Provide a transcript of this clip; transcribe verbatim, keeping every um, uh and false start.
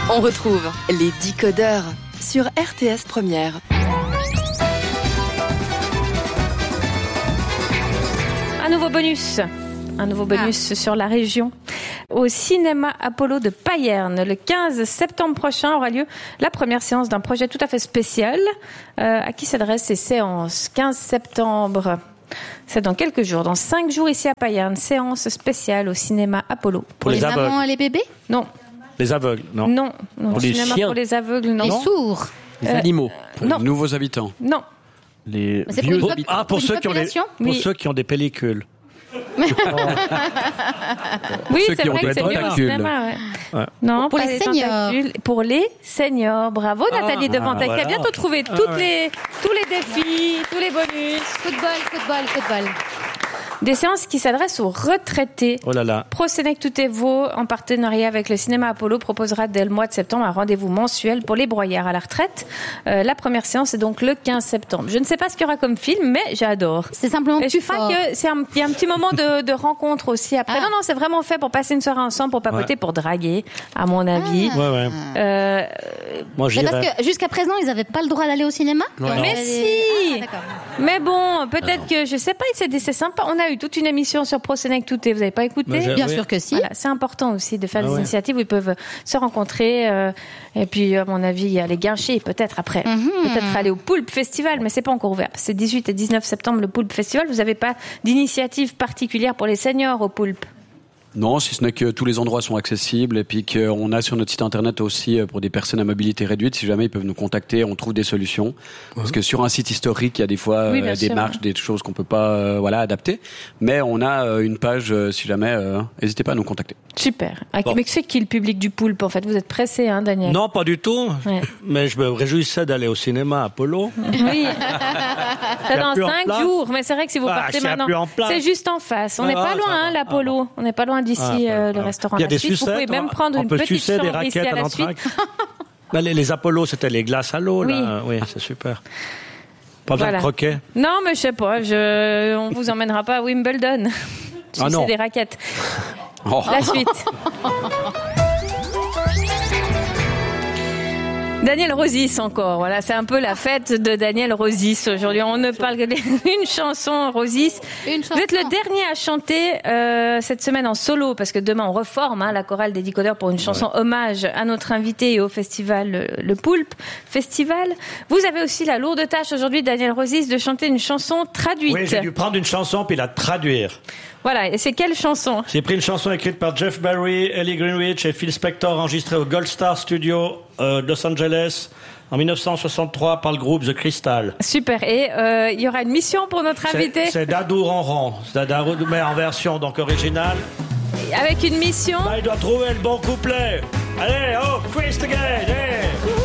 On retrouve les décodeurs sur R T S Première. Un nouveau bonus, un nouveau bonus ah. sur la région. Au cinéma Apollo de Payerne, le quinze septembre prochain aura lieu la première séance d'un projet tout à fait spécial. Euh, à qui s'adressent ces séances ? quinze septembre. C'est dans quelques jours, dans cinq jours ici à Payerne, séance spéciale au cinéma Apollo. Pour, pour les, les mamans et les bébés ? Non. Les aveugles, non. Non, non. Pour les cinéma chiens. Pour les aveugles, non. Les sourds. Les euh, animaux. Pour non. les nouveaux habitants. Non. Les c'est vieux pour habitants. Pop- Ah, pour, pour ceux qui, ont les, oui. pour ceux qui ont des pellicules. Oui, ceux c'est qui vrai ont que c'est mieux au cinéma. Ouais. Ouais. Non, pour pas les les seniors. Tentacules. Pour les seniors. Bravo ah, Nathalie Devantec, voilà. qui a bientôt trouvé toutes ah, ouais. les, tous les défis, tous les bonus. Football, football, football. Des séances qui s'adressent aux retraités. Oh là là. ProSenec Tout est Vaud, en partenariat avec le cinéma Apollo, proposera dès le mois de septembre un rendez-vous mensuel pour les broyards à la retraite. Euh, la première séance est donc le quinze septembre. Je ne sais pas ce qu'il y aura comme film, mais j'adore. C'est simplement Et plus je crois fort. que c'est un, il y a un petit moment de, de rencontre aussi après. Ah. Non, non, c'est vraiment fait pour passer une soirée ensemble, pour papoter, ouais. pour draguer, à mon avis. Ah. Ouais, ouais. Euh, Moi, mais parce que jusqu'à présent, ils n'avaient pas le droit d'aller au cinéma. Ouais. Mais non. si. Ah, mais bon, peut-être ah, que je sais pas. C'est, c'est sympa. On a eu toute une émission sur ProSenec Tout est. Vous n'avez pas écouté ? Bien oui. sûr que si. Voilà, c'est important aussi de faire ah, des ouais. initiatives où ils peuvent se rencontrer. Euh, et puis, à mon avis, aller guincher peut-être après. Mm-hmm. Peut-être aller au Poulpe Festival, mais c'est pas encore ouvert. C'est dix-huit et dix-neuf septembre le Poulpe Festival. Vous n'avez pas d'initiative particulière pour les seniors au Poulpe ? Non, si ce n'est que tous les endroits sont accessibles et puis qu'on a sur notre site internet aussi pour des personnes à mobilité réduite, si jamais ils peuvent nous contacter, on trouve des solutions. Ouais. Parce que sur un site historique, il y a des fois oui, euh, des sûr, marches, ouais. des choses qu'on peut pas euh, voilà adapter. Mais on a euh, une page, euh, si jamais, euh, n'hésitez pas à nous contacter. Super. Ah, bon. Mais c'est qui le public du Poulpe en fait ? Vous êtes pressé, hein, Daniel ? Non, pas du tout. Ouais. Mais je me réjouissais d'aller au cinéma Apollo. Oui. C'est dans cinq jours. Mais c'est vrai que si vous ah, partez maintenant, c'est juste en face. On n'est ah, pas loin, hein, l'Apollo. Ah, on n'est pas loin d'ici ah, euh, le ah, restaurant. Il y a des suite. sucettes. Vous pouvez même prendre on une peut petite sucer des chambre ici raquettes à à la suite. les, les Apollos, c'était les glaces à l'eau. Oui. Là. Oui, c'est super. Pas besoin voilà. de croquer. Non, mais je sais pas. Je... On vous emmènera pas à Wimbledon. Ah non. C'est des raquettes. Oh. La suite. Daniel Rosis encore, voilà, c'est un peu la fête de Daniel Rosis aujourd'hui. On ne parle que d'une chanson, Rosis. Une chanson. Vous êtes le dernier à chanter euh, cette semaine en solo, parce que demain on reforme hein, la chorale des décodeurs pour une chanson ouais. hommage à notre invité et au festival le, le Poulpe Festival. Vous avez aussi la lourde tâche aujourd'hui, Daniel Rosis, de chanter une chanson traduite. Oui, j'ai dû prendre une chanson puis la traduire. Voilà, et c'est quelle chanson ? J'ai pris une chanson écrite par Jeff Barry, Ellie Greenwich et Phil Spector, enregistrée au Gold Star Studio euh, de Los Angeles en dix-neuf cent soixante-trois par le groupe The Crystal. Super, et euh, il y aura une mission pour notre invité ? C'est, c'est Dadou Ronron, c'est Dadou, mais en version donc originale. Avec une mission ? Bah, il doit trouver le bon couplet. Allez, oh, twist again, hey.